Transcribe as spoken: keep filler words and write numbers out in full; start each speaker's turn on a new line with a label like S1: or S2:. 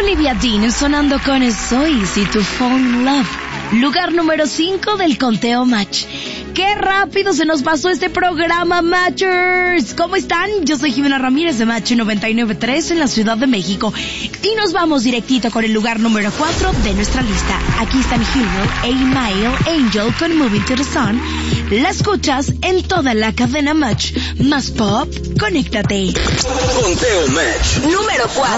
S1: Olivia Dean sonando con Soy Si Tu Fall in Love. Lugar número cinco del conteo Match. ¡Qué rápido se nos pasó este programa, Matchers! ¿Cómo están? Yo soy Jimena Ramírez de Match noventa y nueve punto tres en la Ciudad de México. Y nos vamos directito con el lugar número cuatro de nuestra lista. Aquí están Hero, Email, Angel con Moving to the Sun. La escuchas en toda la cadena Match. Más pop, conéctate.
S2: Conteo Match.
S1: Número cuatro.